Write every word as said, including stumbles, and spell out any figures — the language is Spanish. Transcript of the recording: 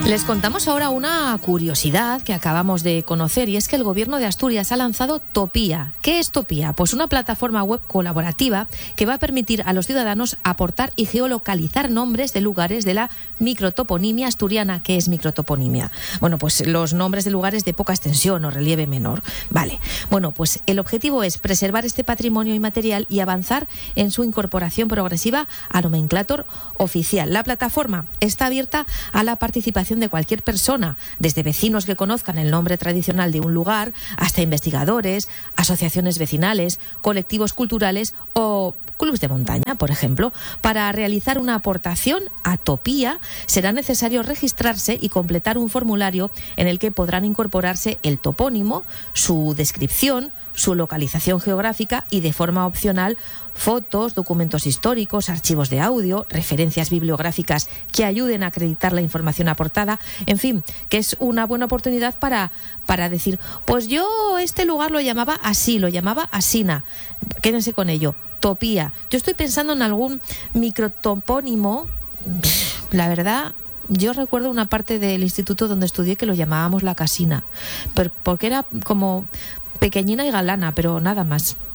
Les contamos ahora una curiosidad que acabamos de conocer, y es que el Gobierno de Asturias ha lanzado Topía. ¿Qué es Topía? Pues una plataforma web colaborativa que va a permitir a los ciudadanos aportar y geolocalizar nombres de lugares de la microtoponimia asturiana. ¿Qué es microtoponimia? Bueno, pues los nombres de lugares de poca extensión o relieve menor. Vale. Bueno, pues el objetivo es preservar este patrimonio inmaterial y avanzar en su incorporación progresiva a nomenclátor oficial. La plataforma está abierta a la participación de cualquier persona, desde vecinos que conozcan el nombre tradicional de un lugar hasta investigadores, asociaciones vecinales, colectivos culturales o clubes de montaña, por ejemplo. Para realizar una aportación a Topía será necesario registrarse y completar un formulario en el que podrán incorporarse el topónimo, su descripción, su localización geográfica y, de forma opcional, fotos, documentos históricos, archivos de audio, referencias bibliográficas que ayuden a acreditar la información aportada. En fin, que es una buena oportunidad para, para decir, pues yo este lugar lo llamaba así, lo llamaba asina. Quédense con ello. Topía. Yo estoy pensando en algún microtopónimo. La verdad, yo recuerdo una parte del instituto donde estudié que lo llamábamos la casina, pero porque era como pequeñina y galana, pero nada más.